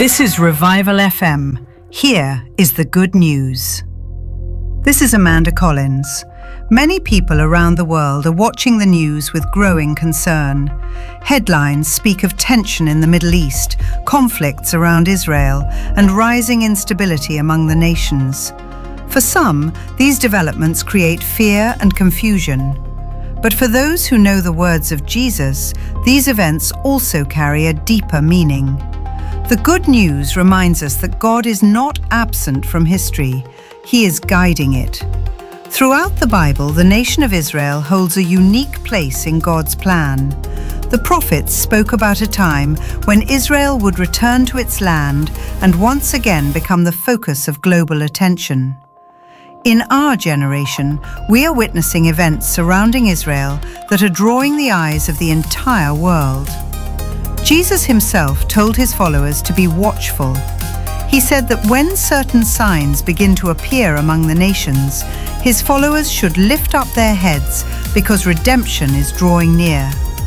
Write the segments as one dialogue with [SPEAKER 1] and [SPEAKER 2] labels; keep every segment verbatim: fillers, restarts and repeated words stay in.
[SPEAKER 1] This is Revival F M. Here is the good news. This is Amanda Collins. Many people around the world are watching the news with growing concern. Headlines speak of tension in the Middle East, conflicts around Israel, and rising instability among the nations. For some, these developments create fear and confusion. But for those who know the words of Jesus, these events also carry a deeper meaning. The good news reminds us that God is not absent from history. He is guiding it. Throughout the Bible, the nation of Israel holds a unique place in God's plan. The prophets spoke about a time when Israel would return to its land and once again become the focus of global attention. In our generation, we are witnessing events surrounding Israel that are drawing the eyes of the entire world. Jesus himself told his followers to be watchful. He said that when certain signs begin to appear among the nations, his followers should lift up their heads because redemption is drawing near.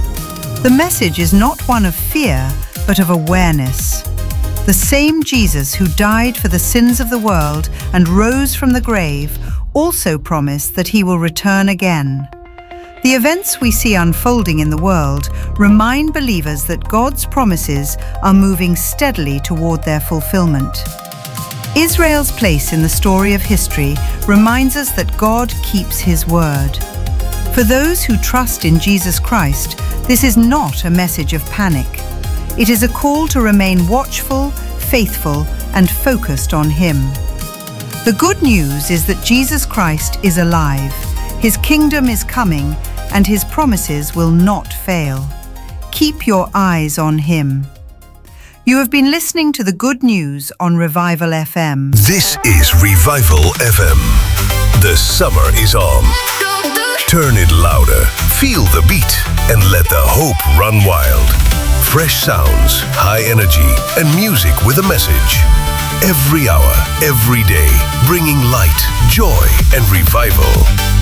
[SPEAKER 1] The message is not one of fear, but of awareness. The same Jesus who died for the sins of the world and rose from the grave also promised that he will return again. The events we see unfolding in the world remind believers that God's promises are moving steadily toward their fulfillment. Israel's place in the story of history reminds us that God keeps his word. For those who trust in Jesus Christ, this is not a message of panic. It is a call to remain watchful, faithful, and focused on him. The good news is that Jesus Christ is alive, his kingdom is coming, and his promises will not fail. Keep your eyes on him. You have been listening to the good news on Revival F M.
[SPEAKER 2] This is Revival F M. The summer is on. Turn it louder, feel the beat, and let the hope run wild. Fresh sounds, high energy, and music with a message. Every hour, every day, bringing light, joy, and revival.